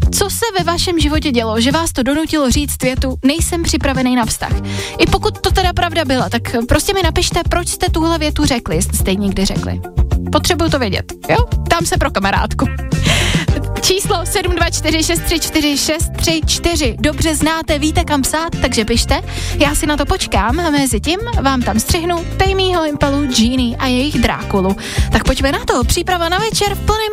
Co se ve vašem životě dělo, že vás to donutilo říct větu nejsem připravený na vztah? I pokud to teda pravda byla, tak prostě mi napište, proč jste tuhle větu řekli, jestli jste ji někdy řekli. Potřebuju to vědět, jo? Tam se pro kamarádku. Číslo 724634634. Dobře znáte, víte kam psát, takže pište. Já si na to počkám a mezi tím vám tam střihnu Tamyho Impalu, Genie a jejich Drákulu. Tak pojďme na to, příprava na večer v plném